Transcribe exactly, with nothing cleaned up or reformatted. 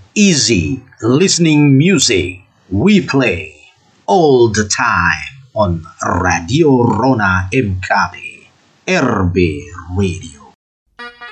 Easy listening music we play all the time on Radio Rona M K B R B Radio.